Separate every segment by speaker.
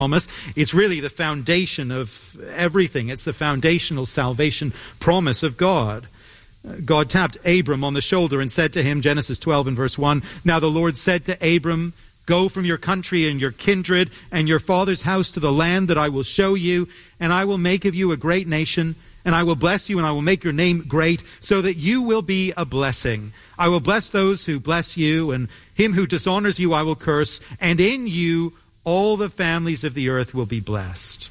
Speaker 1: promise. It's really the foundation of everything. It's the foundational salvation promise of God. God tapped Abram on the shoulder and said to him, Genesis 12 and verse 1, "Now the Lord said to Abram, go from your country and your kindred and your father's house to the land that I will show you, and I will make of you a great nation, and I will bless you, and I will make your name great, so that you will be a blessing. I will bless those who bless you, and him who dishonors you I will curse, and in you all the families of the earth will be blessed."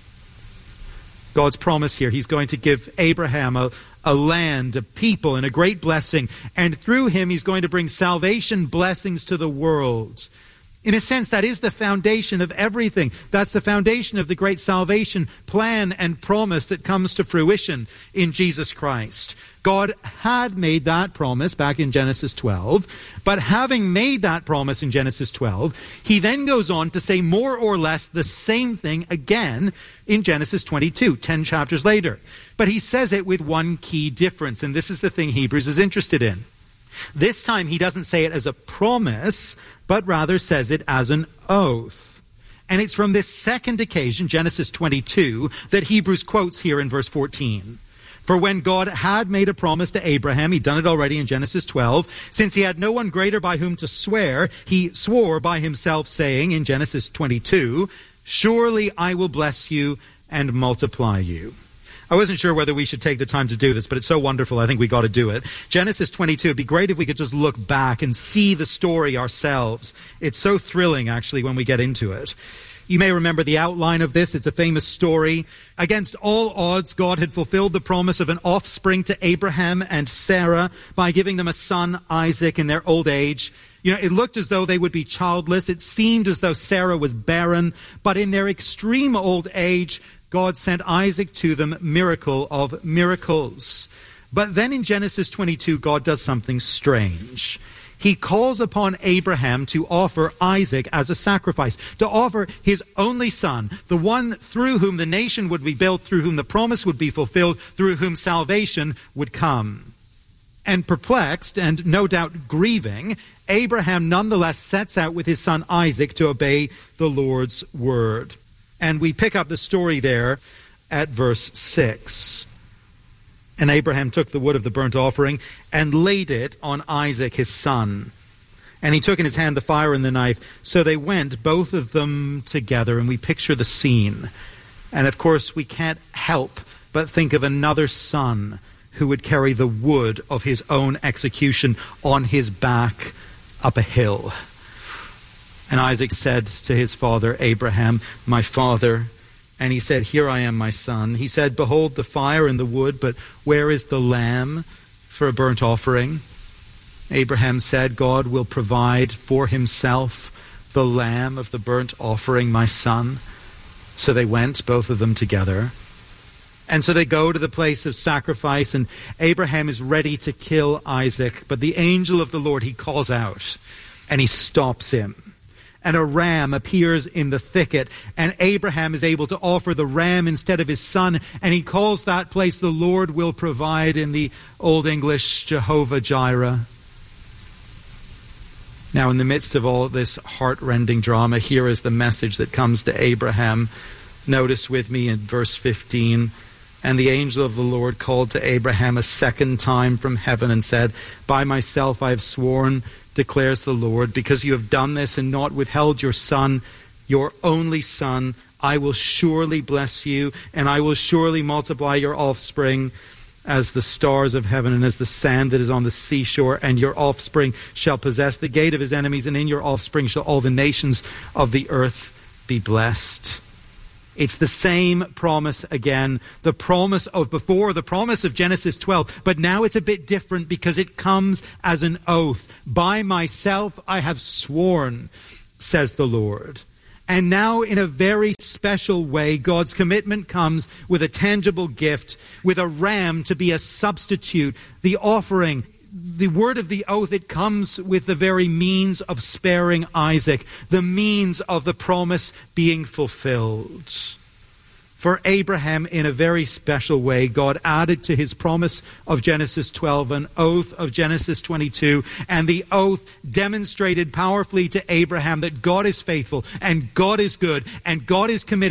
Speaker 1: God's promise here, he's going to give Abraham a land, a people, and a great blessing. And through him, he's going to bring salvation blessings to the world. In a sense, that is the foundation of everything. That's the foundation of the great salvation plan and promise that comes to fruition in Jesus Christ. God had made that promise back in Genesis 12, but having made that promise in Genesis 12, he then goes on to say more or less the same thing again in Genesis 22, 10 chapters later. But he says it with one key difference, and this is the thing Hebrews is interested in. This time he doesn't say it as a promise, but rather says it as an oath. And it's from this second occasion, Genesis 22, that Hebrews quotes here in verse 14. "For when God had made a promise to Abraham," he'd done it already in Genesis 12, "since he had no one greater by whom to swear, he swore by himself, saying," in Genesis 22, "Surely I will bless you and multiply you." I wasn't sure whether we should take the time to do this, but it's so wonderful, I think we got to do it. Genesis 22, it'd be great if we could just look back and see the story ourselves. It's so thrilling, actually, when we get into it. You may remember the outline of this. It's a famous story. Against all odds, God had fulfilled the promise of an offspring to Abraham and Sarah by giving them a son, Isaac, in their old age. You know, it looked as though they would be childless. It seemed as though Sarah was barren. But in their extreme old age, God sent Isaac to them, miracle of miracles. But then in Genesis 22, God does something strange. He calls upon Abraham to offer Isaac as a sacrifice, to offer his only son, the one through whom the nation would be built, through whom the promise would be fulfilled, through whom salvation would come. And perplexed, and no doubt grieving, Abraham nonetheless sets out with his son Isaac to obey the Lord's word. And we pick up the story there at verse 6. "And Abraham took the wood of the burnt offering and laid it on Isaac his son. And he took in his hand the fire and the knife. So they went, both of them together." And we picture the scene. And of course, we can't help but think of another son who would carry the wood of his own execution on his back up a hill. "And Isaac said to his father Abraham, 'My father.' And he said, 'Here I am, my son.' He said, 'Behold the fire and the wood, but where is the lamb for a burnt offering?' Abraham said, 'God will provide for himself the lamb of the burnt offering, my son.' So they went, both of them together. And so they go to the place of sacrifice, and Abraham is ready to kill Isaac. But the angel of the Lord, he calls out, and he stops him. And a ram appears in the thicket, and Abraham is able to offer the ram instead of his son, and he calls that place, the Lord will provide, in the Old English, Jehovah Jireh. Now, in the midst of all this heart-rending drama, here is the message that comes to Abraham. Notice with me in verse 15, "And the angel of the Lord called to Abraham a second time from heaven and said, 'By myself I have sworn, declares the Lord, because you have done this and not withheld your son, your only son, I will surely bless you, and I will surely multiply your offspring as the stars of heaven and as the sand that is on the seashore, and your offspring shall possess the gate of his enemies, and in your offspring shall all the nations of the earth be blessed.'" It's the same promise again, the promise of before, the promise of Genesis 12, but now it's a bit different because it comes as an oath. "By myself I have sworn, says the Lord." And now in a very special way, God's commitment comes with a tangible gift, with a ram to be a substitute, the offering. The word of the oath, it comes with the very means of sparing Isaac, the means of the promise being fulfilled. For Abraham, in a very special way, God added to his promise of Genesis 12 an oath of Genesis 22, and the oath demonstrated powerfully to Abraham that God is faithful and God is good and God is committed